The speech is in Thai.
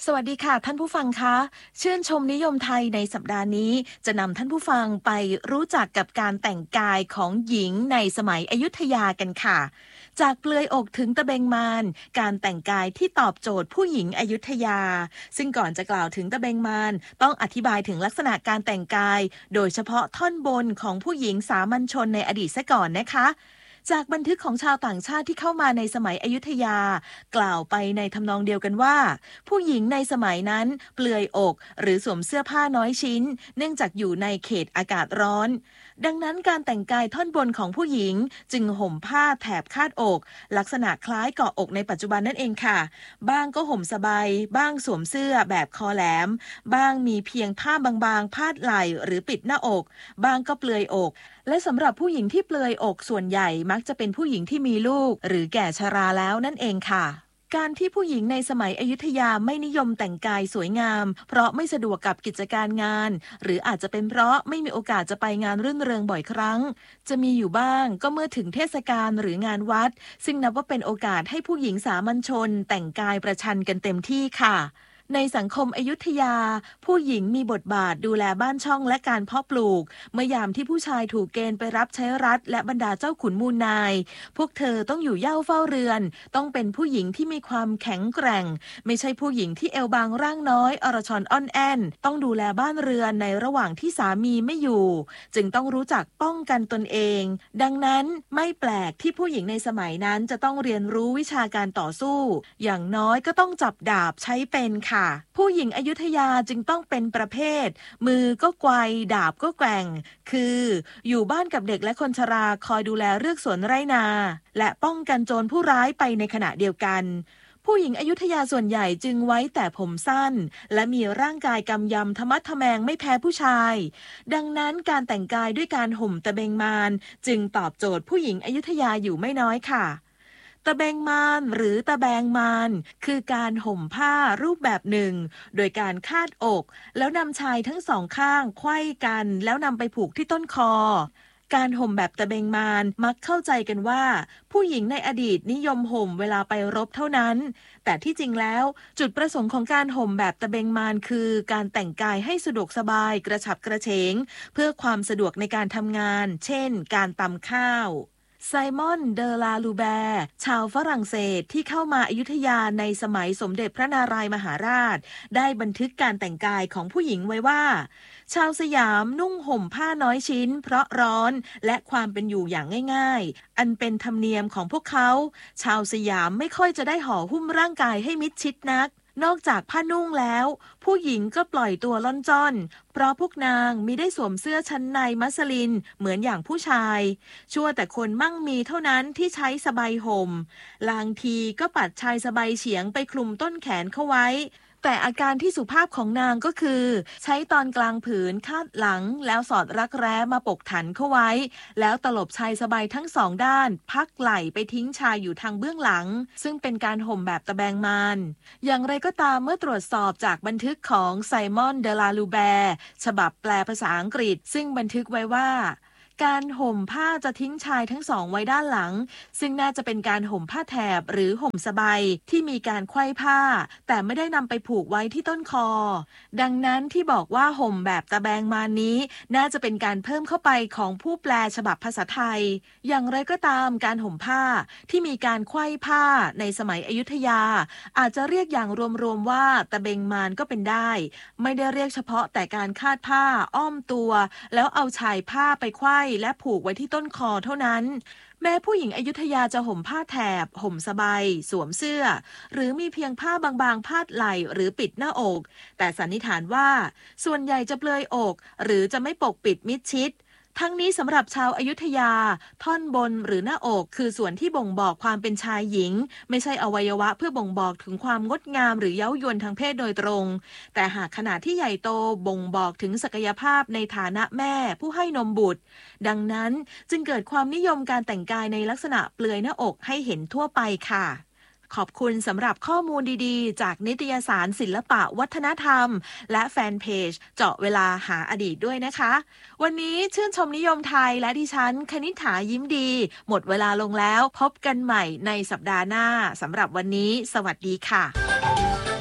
สวัสดีค่ะท่านผู้ฟังคะชื่นชมนิยมไทยในสัปดาห์นี้จะนำท่านผู้ฟังไปรู้จักกับการแต่งกายของหญิงในสมัยอยุธยากันค่ะจากเปลือยอกถึงตะเบงมารการแต่งกายที่ตอบโจทย์ผู้หญิงอยุธยาซึ่งก่อนจะกล่าวถึงตะเบงมารต้องอธิบายถึงลักษณะการแต่งกายโดยเฉพาะท่อนบนของผู้หญิงสามัญชนในอดีตซะก่อนนะคะจากบันทึกของชาวต่างชาติที่เข้ามาในสมัยอยุธยากล่าวไปในทำนองเดียวกันว่าผู้หญิงในสมัยนั้นเปลือยอกหรือสวมเสื้อผ้าน้อยชิ้นเนื่องจากอยู่ในเขตอากาศร้อนดังนั้นการแต่งกายท่อนบนของผู้หญิงจึงห่มผ้าแถบคาดอกลักษณะคล้ายเกาะอกในปัจจุบันนั่นเองค่ะบ้างก็ห่มสบายบ้างสวมเสื้อแบบคอแหลมบ้างมีเพียงผ้าบางๆพาดไหล่หรือปิดหน้าอกบ้างก็เปลือยอกและสำหรับผู้หญิงที่เปลือยอกส่วนใหญ่มักจะเป็นผู้หญิงที่มีลูกหรือแก่ชราแล้วนั่นเองค่ะการที่ผู้หญิงในสมัยอยุธยาไม่นิยมแต่งกายสวยงามเพราะไม่สะดวกกับกิจการงานหรืออาจจะเป็นเพราะไม่มีโอกาสจะไปงานรื่นเริงบ่อยครั้งจะมีอยู่บ้างก็เมื่อถึงเทศกาลหรืองานวัดซึ่งนับว่าเป็นโอกาสให้ผู้หญิงสามัญชนแต่งกายประชันกันเต็มที่ค่ะในสังคมอยุธยาผู้หญิงมีบทบาทดูแลบ้านช่องและการเพาะปลูกเมื่อยามที่ผู้ชายถูกเกณฑ์ไปรับใช้รัฐและบรรดาเจ้าขุนมูลนายพวกเธอต้องอยู่เหย้าเฝ้าเรือนต้องเป็นผู้หญิงที่มีความแข็งแกร่งไม่ใช่ผู้หญิงที่เอวบางร่างน้อยอรชรอ่อนแอนต้องดูแลบ้านเรือนในระหว่างที่สามีไม่อยู่จึงต้องรู้จักป้องกันตนเองดังนั้นไม่แปลกที่ผู้หญิงในสมัยนั้นจะต้องเรียนรู้วิชาการต่อสู้อย่างน้อยก็ต้องจับดาบใช้เป็นค่ะผู้หญิงอยุธยาจึงต้องเป็นประเภทมือก็ไกวดาบก็แกว่งคืออยู่บ้านกับเด็กและคนชราคอยดูแลเรือกสวนไร่นาและป้องกันโจรผู้ร้ายไปในขณะเดียวกันผู้หญิงอยุธยาส่วนใหญ่จึงไว้แต่ผมสั้นและมีร่างกายกำยำทะมัดทะแมงไม่แพ้ผู้ชายดังนั้นการแต่งกายด้วยการห่มตะเบงมารจึงตอบโจทย์ผู้หญิงอยุธยาอยู่ไม่น้อยค่ะตะแบงมารหรือตะแบงมารคือการห่มผ้ารูปแบบหนึ่งโดยการคาดอกแล้วนำชายทั้งสองข้างไขว้กันแล้วนำไปผูกที่ต้นคอการห่มแบบตะเบงมารมักเข้าใจกันว่าผู้หญิงในอดีตนิยมห่มเวลาไปรบเท่านั้นแต่ที่จริงแล้วจุดประสงค์ของการห่มแบบตะเบงมารคือการแต่งกายให้สะดวกสบายกระฉับกระเฉงเพื่อความสะดวกในการทำงานเช่นการตำข้าวไซมอนเดอลาลูแบร์ชาวฝรั่งเศสที่เข้ามาอยุธยาในสมัยสมเด็จพระนารายมหาราชได้บันทึกการแต่งกายของผู้หญิงไว้ว่าชาวสยามนุ่งห่มผ้าน้อยชิ้นเพราะร้อนและความเป็นอยู่อย่างง่ายๆอันเป็นธรรมเนียมของพวกเขาชาวสยามไม่ค่อยจะได้ห่อหุ้มร่างกายให้มิดชิดนักนอกจากผ้านุ่งแล้วผู้หญิงก็ปล่อยตัวล่อนจ้อนเพราะพวกนางมิได้สวมเสื้อชั้นในมัสลินเหมือนอย่างผู้ชายชั่วแต่คนมั่งมีเท่านั้นที่ใช้สบายห่มลางทีก็ปัดชายสบายเฉียงไปคลุมต้นแขนเข้าไว้แต่อาการที่สุภาพของนางก็คือใช้ตอนกลางผืนคาดหลังแล้วสอดรักแร้มาปกถันเข้าไว้แล้วตลบชายสบายทั้งสองด้านพักไหล่ไปทิ้งชายอยู่ทางเบื้องหลังซึ่งเป็นการห่มแบบตะแบงมารอย่างไรก็ตามเมื่อตรวจสอบจากบันทึกของไซมอนเดลาลูแบร์ฉบับแปลภาษาอังกฤษซึ่งบันทึกไว้ว่าการห่มผ้าจะทิ้งชายทั้งสองไว้ด้านหลังซึ่งน่าจะเป็นการห่มผ้าแถบหรือห่มสบายที่มีการไขว้ผ้าแต่ไม่ได้นำไปผูกไว้ที่ต้นคอดังนั้นที่บอกว่าห่มแบบตะแบงมานี้น่าจะเป็นการเพิ่มเข้าไปของผู้แปลฉบับภาษาไทยอย่างไรก็ตามการห่มผ้าที่มีการไขว้ผ้าในสมัยอยุธยาอาจจะเรียกอย่างรวมๆว่าตะเบงมารก็เป็นได้ไม่ได้เรียกเฉพาะแต่การคาดผ้าอ้อมตัวแล้วเอาชายผ้าไปไขว้และผูกไว้ที่ต้นคอเท่านั้นแม้ผู้หญิงอยุธยาจะห่มผ้าแถบห่มสบายสวมเสื้อหรือมีเพียงผ้าบางๆพาดไหล่หรือปิดหน้าอกแต่สันนิษฐานว่าส่วนใหญ่จะเปลือยอกหรือจะไม่ปกปิดมิดชิดทั้งนี้สำหรับชาวอยุธยาท่อนบนหรือหน้าอกคือส่วนที่บ่งบอกความเป็นชายหญิงไม่ใช่อวัยวะเพื่อบ่งบอกถึงความงดงามหรือเย้ายวนทางเพศโดยตรงแต่หากขนาดที่ใหญ่โตบ่งบอกถึงศักยภาพในฐานะแม่ผู้ให้นมบุตรดังนั้นจึงเกิดความนิยมการแต่งกายในลักษณะเปลือยหน้าอกให้เห็นทั่วไปค่ะขอบคุณสำหรับข้อมูลดีๆจากนิตยสารศิลปะวัฒนธรรมและแฟนเพจเจาะเวลาหาอดีตด้วยนะคะวันนี้ชื่นชมนิยมไทยและดิฉันคณิษฐายิ้มดีหมดเวลาลงแล้วพบกันใหม่ในสัปดาห์หน้าสำหรับวันนี้สวัสดีค่ะ